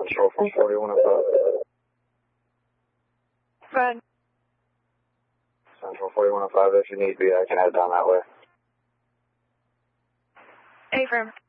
Central from 4105. Fred. Central 4105, if you need be, I can head down that way. Affirm.